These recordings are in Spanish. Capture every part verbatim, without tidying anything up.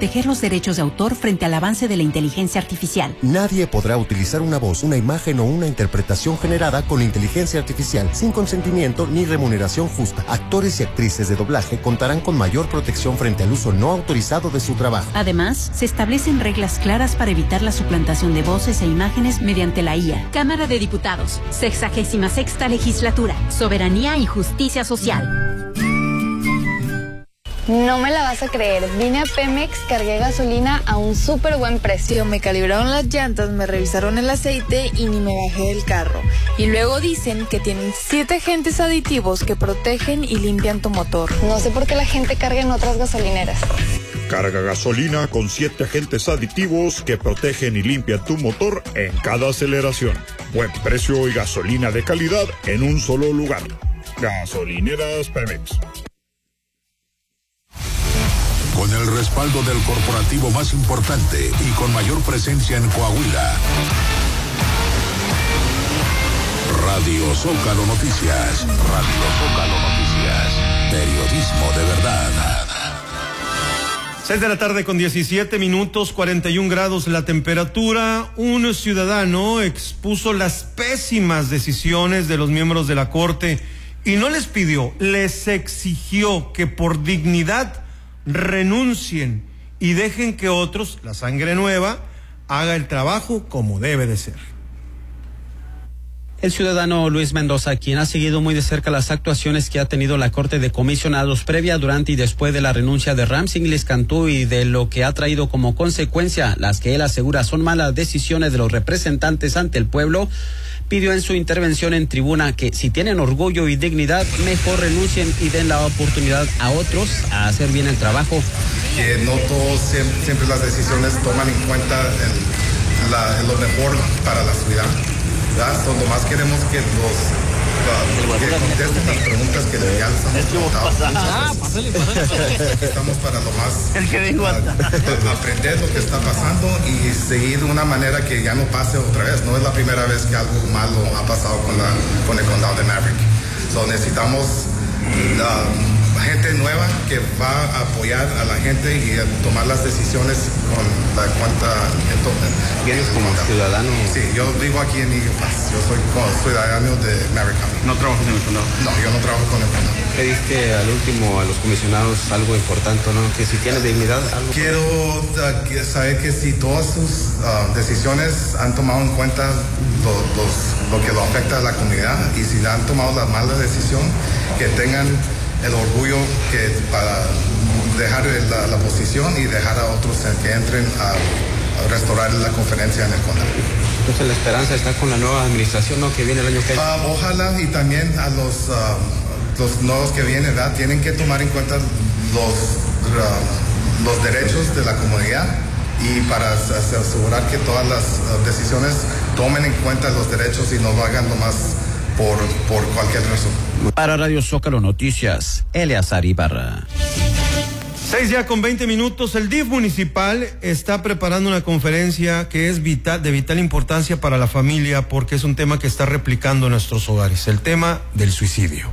proteger los derechos de autor frente al avance de la inteligencia artificial. Nadie podrá utilizar una voz, una imagen o una interpretación generada con inteligencia artificial sin consentimiento ni remuneración justa. Actores y actrices de doblaje contarán con mayor protección frente al uso no autorizado de su trabajo. Además, se establecen reglas claras para evitar la suplantación de voces e imágenes mediante la I A. Cámara de Diputados, sexagésima sexta legislatura, soberanía y justicia social. No me la vas a creer, vine a Pemex, cargué gasolina a un súper buen precio. Me calibraron las llantas, me revisaron el aceite y ni me bajé del carro. Y luego dicen que tienen siete agentes aditivos que protegen y limpian tu motor. No sé por qué la gente carga en otras gasolineras. Carga gasolina con siete agentes aditivos que protegen y limpian tu motor en cada aceleración. Buen precio y gasolina de calidad en un solo lugar. Gasolineras Pemex. Con el respaldo del corporativo más importante y con mayor presencia en Coahuila. Radio Zócalo Noticias. Radio Zócalo Noticias. Periodismo de verdad. seis de la tarde con diecisiete minutos, cuarenta y un grados la temperatura. Un ciudadano expuso las pésimas decisiones de los miembros de la Corte y no les pidió, les exigió que por dignidad renuncien y dejen que otros, la sangre nueva, haga el trabajo como debe de ser. El ciudadano Luis Mendoza, quien ha seguido muy de cerca las actuaciones que ha tenido la Corte de Comisionados previa, durante y después de la renuncia de Rams Inglis Cantú y de lo que ha traído como consecuencia las que él asegura son malas decisiones de los representantes ante el pueblo, pidió en su intervención en tribuna que si tienen orgullo y dignidad, mejor renuncien y den la oportunidad a otros a hacer bien el trabajo. Que no todos siempre, siempre las decisiones toman en cuenta el, la, lo mejor para la ciudad. So, lo más queremos que los uh, que contesten las preguntas que ya les hemos preguntado. Ah, pásale, pásale. Estamos para lo más el que dijo uh, aprender lo que está pasando y seguir de una manera que ya no pase otra vez. No es la primera vez que algo malo ha pasado con, la, con el condado de Maverick. So, necesitamos uh, gente nueva que va a apoyar a la gente y a tomar las decisiones con la cuenta. ¿Vienes como ciudadano? Sí, yo vivo aquí en Eagle Pass. Yo soy ciudadano de Maverick County. ¿No trabajas en el condado? No, yo no trabajo con el condado. Pediste al último a los comisionados algo importante, ¿no? Que si tienes dignidad, algo. Quiero uh, saber que si todas sus uh, decisiones han tomado en cuenta lo, los, lo que lo afecta a la comunidad y si han tomado la mala decisión, que tengan el orgullo que para dejar la, la posición y dejar a otros que entren a, a restaurar la conferencia en el condado. Entonces la esperanza está con la nueva administración, ¿no? Que viene el año que viene. Uh, ojalá y también a los, uh, los nuevos que vienen, ¿verdad? Tienen que tomar en cuenta los, uh, los derechos de la comunidad y para asegurar que todas las uh, decisiones tomen en cuenta los derechos y no lo hagan nomás por, por cualquier razón. Para Radio Zócalo Noticias, Eleazar Ibarra. Seis ya con veinte minutos, el D I F municipal está preparando una conferencia que es vital, de vital importancia para la familia porque es un tema que está replicando en nuestros hogares, el tema del suicidio.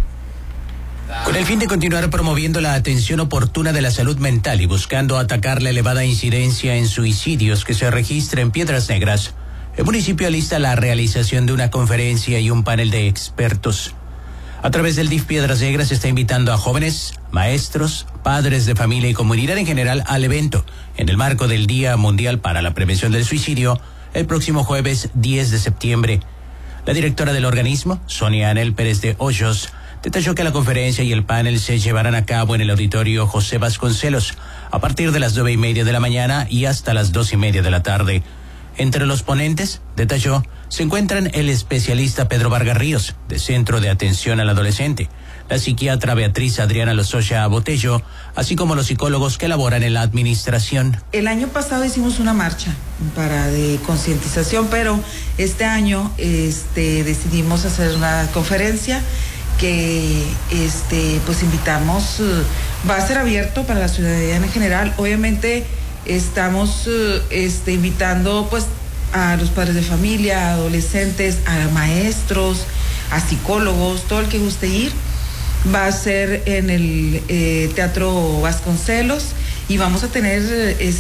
Con el fin de continuar promoviendo la atención oportuna de la salud mental y buscando atacar la elevada incidencia en suicidios que se registra en Piedras Negras, el municipio alista la realización de una conferencia y un panel de expertos. A través del D I F Piedras Negras se está invitando a jóvenes, maestros, padres de familia y comunidad en general al evento, en el marco del Día Mundial para la Prevención del Suicidio, el próximo jueves diez de septiembre. La directora del organismo, Sonia Anel Pérez de Hoyos, detalló que la conferencia y el panel se llevarán a cabo en el auditorio José Vasconcelos, a partir de las nueve y media de la mañana y hasta las dos y media de la tarde. Entre los ponentes, detalló, se encuentran el especialista Pedro Vargas Ríos, de Centro de Atención al Adolescente, la psiquiatra Beatriz Adriana Lozoya Botello, así como los psicólogos que laboran en la administración. El año pasado hicimos una marcha para de concientización, pero este año este, decidimos hacer una conferencia que este, pues invitamos, uh, va a ser abierto para la ciudadanía en general. Obviamente estamos uh, este, invitando pues a los padres de familia, a adolescentes, a maestros, a psicólogos, todo el que guste ir. Va a ser en el eh, Teatro Vasconcelos y vamos a tener